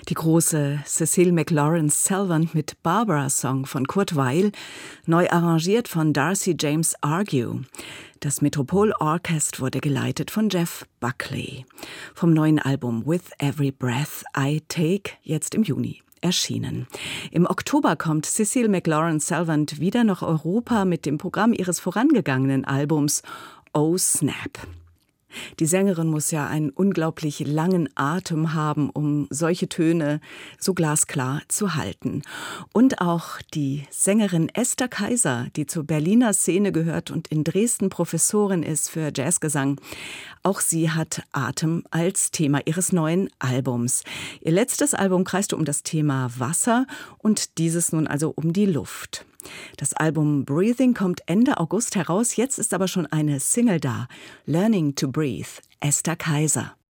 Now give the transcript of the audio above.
Die große Cecile McLaurin-Salvant mit Barbara-Song von Kurt Weill, neu arrangiert von Darcy James Argue. Das Metropol Orchestra wurde geleitet von Jeff Buckley. Vom neuen Album With Every Breath I Take, jetzt im Juni erschienen. Im Oktober kommt Cecile McLaurin-Salvant wieder nach Europa mit dem Programm ihres vorangegangenen Albums Oh Snap. Die Sängerin muss ja einen unglaublich langen Atem haben, um solche Töne so glasklar zu halten. Und auch die Sängerin Esther Kaiser, die zur Berliner Szene gehört und in Dresden Professorin ist für Jazzgesang, auch sie hat Atem als Thema ihres neuen Albums. Ihr letztes Album kreiste um das Thema Wasser und dieses nun also um die Luft. Das Album Breathing kommt Ende August heraus, jetzt ist aber schon eine Single da. Learning to Breathe, Esther Kaiser.